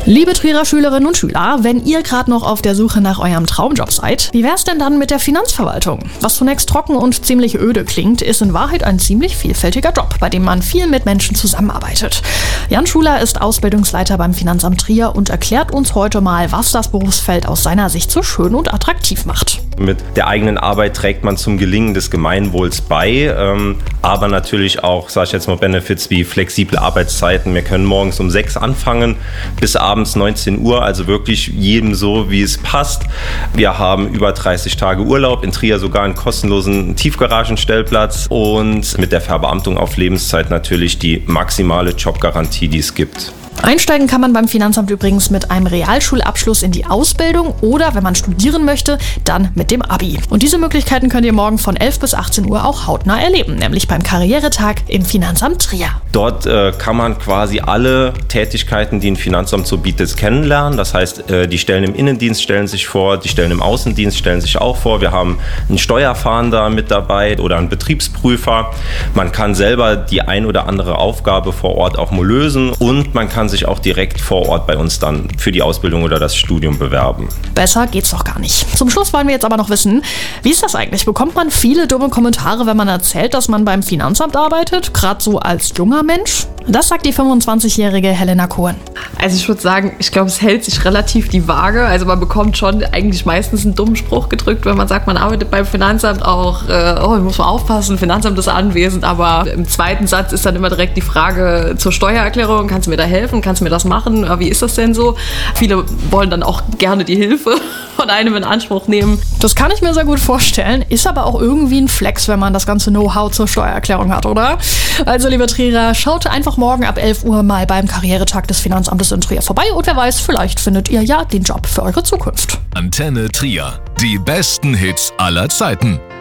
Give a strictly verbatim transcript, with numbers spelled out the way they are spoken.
Liebe Trierer Schülerinnen und Schüler, wenn ihr gerade noch auf der Suche nach eurem Traumjob seid, wie wär's denn dann mit der Finanzverwaltung? Was zunächst trocken und ziemlich öde klingt, ist in Wahrheit ein ziemlich vielfältiger Job, bei dem man viel mit Menschen zusammenarbeitet. Jan Schuler ist Ausbildungsleiter beim Finanzamt Trier und erklärt uns heute mal, was das Berufsfeld aus seiner Sicht so schön und attraktiv macht. Mit der eigenen Arbeit trägt man zum Gelingen des Gemeinwohls bei, ähm, aber natürlich auch, sage ich jetzt mal, Benefits wie flexible Arbeitszeiten. Wir können morgens um sechs anfangen bis abends neunzehn Uhr, also wirklich jedem so, wie es passt. Wir haben über dreißig Tage Urlaub, in Trier sogar einen kostenlosen Tiefgaragenstellplatz und mit der Verbeamtung auf Lebenszeit natürlich die maximale Jobgarantie, die es gibt. Einsteigen kann man beim Finanzamt übrigens mit einem Realschulabschluss in die Ausbildung oder, wenn man studieren möchte, dann mit dem Abi. Und diese Möglichkeiten könnt ihr morgen von elf bis achtzehn Uhr auch hautnah erleben, nämlich beim Karrieretag im Finanzamt Trier. Dort äh, kann man quasi alle Tätigkeiten, die ein Finanzamt so bietet, kennenlernen. Das heißt, äh, die Stellen im Innendienst stellen sich vor, die Stellen im Außendienst stellen sich auch vor. Wir haben einen Steuerfahnder mit dabei oder einen Betriebsprüfer. Man kann selber die ein oder andere Aufgabe vor Ort auch mal lösen und man kann sich auch direkt vor Ort bei uns dann für die Ausbildung oder das Studium bewerben. Besser geht's doch gar nicht. Zum Schluss wollen wir jetzt aber noch wissen, wie ist das eigentlich? Bekommt man viele dumme Kommentare, wenn man erzählt, dass man beim Finanzamt arbeitet? Gerade so als junger Mensch? Das sagt die fünfundzwanzigjährige Helena Kohn. Also ich würde sagen, ich glaube, es hält sich relativ die Waage. Also man bekommt schon eigentlich meistens einen dummen Spruch gedrückt, wenn man sagt, man arbeitet beim Finanzamt auch, äh, oh, muss man aufpassen, Finanzamt ist anwesend. Aber im zweiten Satz ist dann immer direkt die Frage zur Steuererklärung, kannst du mir da helfen, kannst du mir das machen, wie ist das denn so? Viele wollen dann auch gerne die Hilfe von einem in Anspruch nehmen. Das kann ich mir sehr gut vorstellen, ist aber auch irgendwie ein Flex, wenn man das ganze Know-how zur Steuererklärung hat, oder? Also liebe Trierer, schaut einfach morgen ab elf Uhr mal beim Karrieretag des Finanzamtes in Trier vorbei und wer weiß, vielleicht findet ihr ja den Job für eure Zukunft. Antenne Trier. Die besten Hits aller Zeiten.